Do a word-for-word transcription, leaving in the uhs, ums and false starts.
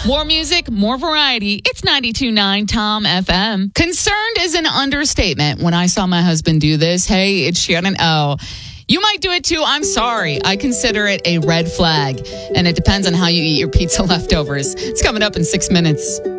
More music, more variety. It's ninety-two point nine Tom F M. Concerned is an understatement. When I saw my husband do this, hey, it's Shannon O. You might do it too. I'm sorry. I consider it a red flag. And it depends on how you eat your pizza leftovers. It's coming up in six minutes.